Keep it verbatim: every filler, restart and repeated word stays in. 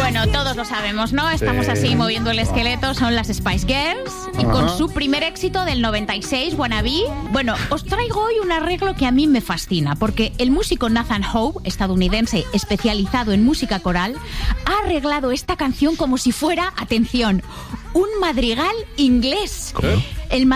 Bueno, todos lo sabemos, ¿no? Estamos Sí. así moviendo el esqueleto, son las Spice Girls. Y Ajá. con su primer éxito del noventa y seis, Wannabe, bueno, os traigo hoy un arreglo que a mí me fascina, porque el músico Nathan Howe, estadounidense especializado en música coral, ha arreglado esta canción como si fuera, atención, un madrigal inglés. ¿Cómo? El